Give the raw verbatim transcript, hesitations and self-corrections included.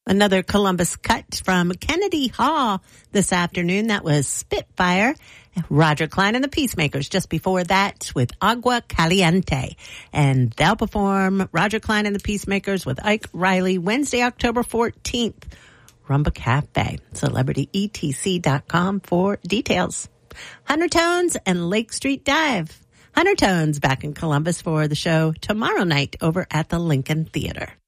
Another Columbus cut from Kennedy Hall this afternoon. That was Spitfire. Roger Klein and the Peacemakers just before that with Agua Caliente. And they'll perform Roger Klein and the Peacemakers with Ike Riley Wednesday, October fourteenth. Rumba Cafe. Celebrity E T C dot com for details. Hunter Tones and Lake Street Dive. Hunter Tones back in Columbus for the show tomorrow night over at the Lincoln Theater.